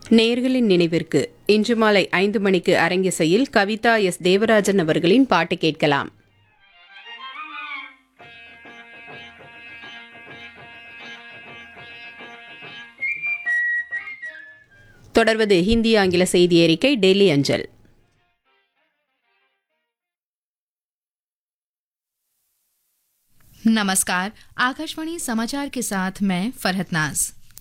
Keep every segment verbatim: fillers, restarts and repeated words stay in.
நேயர்களின் நினைவிற்கு இன்று மாலை ஐந்து மணிக்கு அரங்கிசையில் கவிதா எஸ் தேவராஜன் அவர்களின் பாட்டு கேட்கலாம். தொடர்வது ஹிந்தி ஆங்கில செய்தி அறிக்கை டெல்லி அஞ்சல். नमस्कार, आकाशवाणी समाचार के साथ मैं फरहत नाज।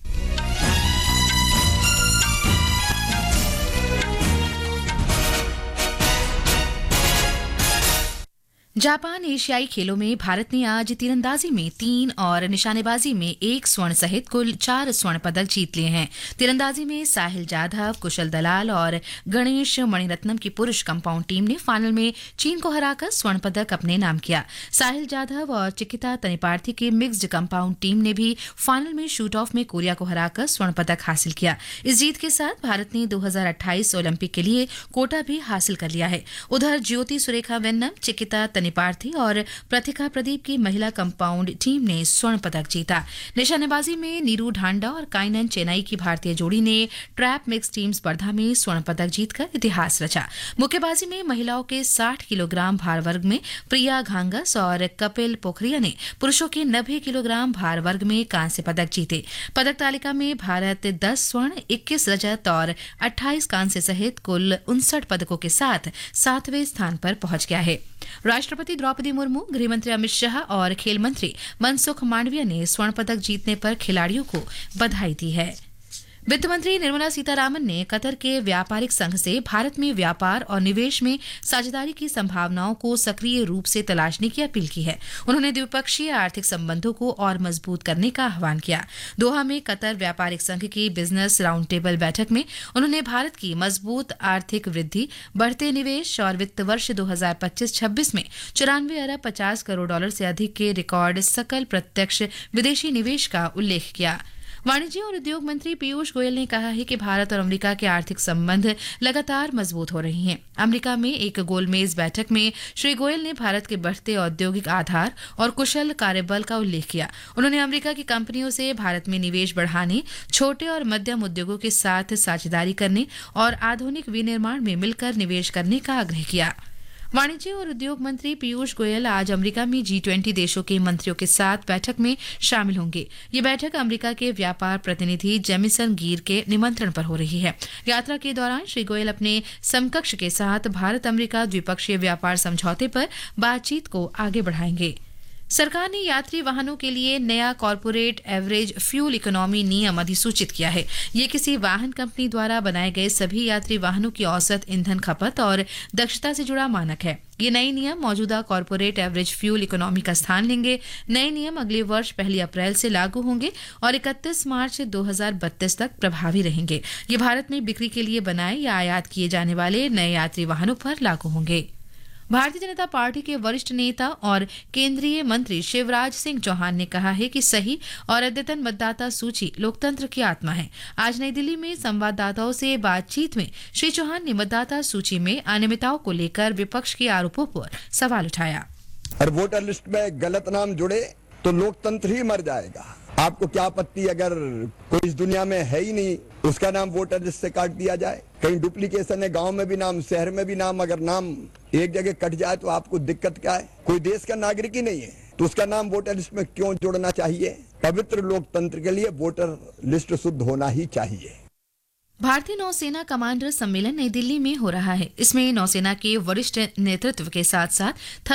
जापान एशियाई खेलों में भारत ने आज तीरंदाजी में तीन और निशानेबाजी में एक स्वर्ण सहित कुल चार स्वर्ण पदक जीत लिए हैं। तीरंदाजी में साहिल जाधव, कुशल दलाल और गणेश मणिरत्नम की पुरुष कंपाउंड टीम ने फाइनल में चीन को हराकर स्वर्ण पदक अपने नाम किया। साहिल जाधव और चिकिता तनिपार्थी की मिक्स्ड कंपाउंड टीम ने भी फाइनल में शूट ऑफ में कोरिया को हराकर स्वर्ण पदक हासिल किया। इस जीत के साथ भारत ने दो हजार अट्ठाईस ओलंपिक के लिए कोटा भी हासिल कर लिया है। उधर ज्योति सुरेखा वेन्नम, चिकिता तनिपार्थी और प्रतिका प्रदीप की महिला कंपाउंड टीम ने स्वर्ण पदक जीता। निशानेबाजी में नीरू ढांडा और काइनन चेन्नई की भारतीय जोड़ी ने ट्रैप मिक्स टीम स्पर्धा में स्वर्ण पदक जीतकर इतिहास रचा। मुक्केबाजी में महिलाओं के साठ किलोग्राम भार वर्ग में प्रिया घांगस और कपिल पोखरिया ने पुरुषों के नब्बे किलोग्राम भार वर्ग में कांस्य पदक जीते। पदक तालिका में भारत दस स्वर्ण, इक्कीस रजत और अट्ठाईस कांस्य सहित कुल उनसठ पदकों के साथ सातवें स्थान पर पहुंच गया है। राष्ट्रपति द्रौपदी मुर्मू, गृहमंत्री अमित शाह और खेल मंत्री मनसुख मांडविया ने स्वर्ण पदक जीतने पर खिलाड़ियों को बधाई दी है। वित्त मंत्री निर्मला सीतारामन ने कतर के व्यापारिक संघ से भारत में व्यापार और निवेश में साझेदारी की संभावनाओं को सक्रिय रूप से तलाशने की अपील की है। उन्होंने द्विपक्षीय आर्थिक संबंधों को और मजबूत करने का आह्वान किया। दोहा में कतर व्यापारिक संघ की बिजनेस राउंड टेबल बैठक में उन्होंने भारत की मजबूत आर्थिक वृद्धि, बढ़ते निवेश और वित्त वर्ष दो हजार पच्चीस छब्बीस में चौरानवे अरब पचास करोड़ डॉलर से अधिक के रिकॉर्ड सकल प्रत्यक्ष विदेशी निवेश का उल्लेख किया। वाणिज्य और उद्योग मंत्री पीयूष गोयल ने कहा है कि भारत और अमेरिका के आर्थिक संबंध लगातार मजबूत हो रहे हैं। अमेरिका में एक गोलमेज बैठक में श्री गोयल ने भारत के बढ़ते औद्योगिक आधार और कुशल कार्यबल का उल्लेख किया। उन्होंने अमेरिका की कंपनियों से भारत में निवेश बढ़ाने, छोटे और मध्यम उद्योगों के साथ साझेदारी करने और आधुनिक विनिर्माण में मिलकर निवेश करने का आग्रह किया। वाणिज्य और उद्योग मंत्री पीयूष गोयल आज अमेरिका में जी ट्वेंटी देशों के मंत्रियों के साथ बैठक में शामिल होंगे। ये बैठक अमेरिका के व्यापार प्रतिनिधि जेमिसन गिर के निमंत्रण पर हो रही है। यात्रा के दौरान श्री गोयल अपने समकक्ष के साथ भारत अमेरिका द्विपक्षीय व्यापार समझौते पर बातचीत को आगे बढ़ाएंगे। सरकार ने यात्री वाहनों के लिए नया कॉर्पोरेट एवरेज फ्यूल इकोनॉमी नियम अधिसूचित किया है। ये किसी वाहन कंपनी द्वारा बनाए गए सभी यात्री वाहनों की औसत ईंधन खपत और दक्षता से जुड़ा मानक है। ये नए नियम मौजूदा कॉर्पोरेट एवरेज फ्यूल इकोनॉमी का स्थान लेंगे। नए नियम अगले वर्ष पहली अप्रैल से लागू होंगे और इकतीस मार्च दो हजार बत्तीस तक प्रभावी रहेंगे। ये भारत में बिक्री के लिए बनाए या आयात किए जाने वाले नए यात्री वाहनों पर लागू होंगे। भारतीय जनता पार्टी के वरिष्ठ नेता और केंद्रीय मंत्री शिवराज सिंह चौहान ने कहा है कि सही और अद्यतन मतदाता सूची लोकतंत्र की आत्मा है। आज नई दिल्ली में संवाददाताओं से बातचीत में श्री चौहान ने मतदाता सूची में अनियमितताओं को लेकर विपक्ष के आरोपों पर सवाल उठाया। और वोटर लिस्ट में गलत नाम जुड़े तो लोकतंत्र ही मर जाएगा। आपको क्या आपत्ति अगर कोई इस दुनिया में है ही नहीं, उसका नाम वोटर लिस्ट से काट दिया जाए? कहीं डुप्लीकेशन है, गांव में भी नाम, शहर में भी नाम, अगर नाम एक जगह कट जाए तो आपको दिक्कत क्या है? कोई देश का नागरिक ही नहीं है तो उसका नाम वोटर लिस्ट में क्यों जोड़ना चाहिए? पवित्र लोकतंत्र के लिए वोटर लिस्ट शुद्ध होना ही चाहिए। भारतीय नौसेना कमांडर सम्मेलन नई दिल्ली में हो रहा है। इसमें नौसेना के वरिष्ठ नेतृत्व के साथ साथ